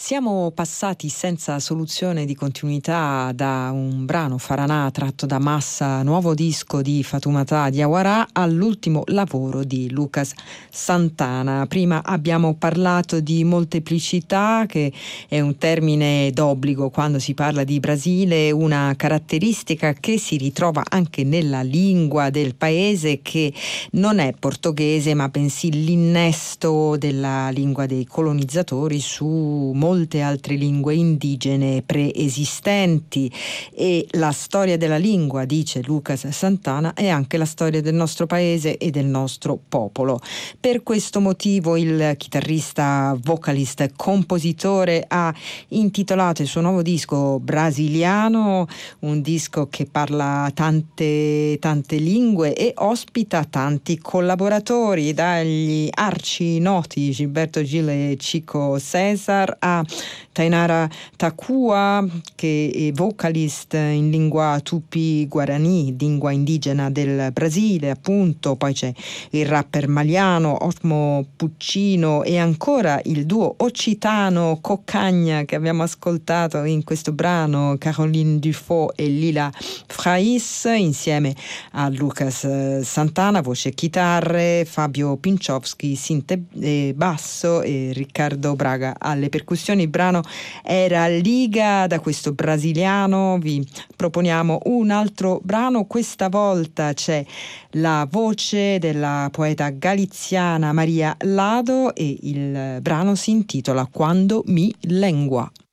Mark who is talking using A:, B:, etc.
A: Siamo passati senza soluzione di continuità da un brano Faranà tratto da Massa, nuovo disco di Fatoumata Diawara, all'ultimo lavoro di Lucas Santana. Prima abbiamo parlato di molteplicità, che è un termine d'obbligo quando si parla di Brasile, una caratteristica che si ritrova anche nella lingua del paese, che non è portoghese ma bensì l'innesto della lingua dei colonizzatori su molte altre lingue indigene preesistenti. E la storia della lingua, dice Lucas Santana, è anche la storia del nostro paese e del nostro popolo. Per questo motivo il chitarrista, vocalista e compositore ha intitolato il suo nuovo disco Brasiliano, un disco che parla tante lingue e ospita tanti collaboratori, dagli arci noti Gilberto Gil e Chico César a Tainara Takua, che è vocalist in lingua tupi guarani, lingua indigena del Brasile, appunto. Poi c'è il rapper maliano Osmo Puccino e ancora il duo occitano Coccagna che abbiamo ascoltato in questo brano, Caroline Dufaux e Lila Frais, insieme a Lucas Santana, voce e chitarre, Fabio Pinciowski, sinte e basso e Riccardo Braga alle percussioni. Il brano era Liga. Da questo brasiliano vi proponiamo un altro brano. Questa volta c'è la voce della poeta galiziana Maria Lado e il brano si intitola Quando mi lengua.